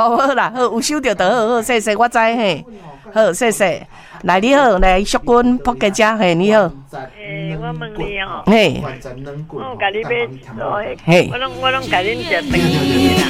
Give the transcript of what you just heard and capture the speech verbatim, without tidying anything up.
好好啦，好有收到就好，好谢谢，我知嘿，好谢谢。来你好，来淑君扑家姐嘿，你好。 诶，我问你哦， 嘿， 我甲你买一组嘿， 嘿我拢我拢甲恁食饭。